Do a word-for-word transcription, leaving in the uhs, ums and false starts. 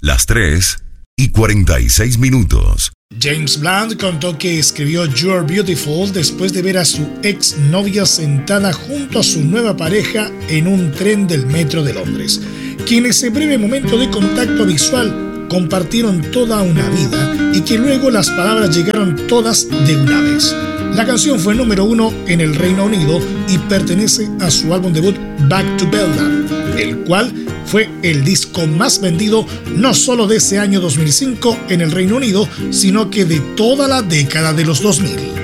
las tres y cuarenta y seis minutos. James Blunt contó que escribió You're Beautiful después de ver a su ex novia sentada junto a su nueva pareja en un tren del metro de Londres, que en ese breve momento de contacto visual compartieron toda una vida y que luego las palabras llegaron todas de una vez. La canción fue número uno en el Reino Unido y pertenece a su álbum debut Back to Belgium, el cual fue el disco más vendido no solo de ese año dos mil cinco en el Reino Unido, sino que de toda la década de los dos mil.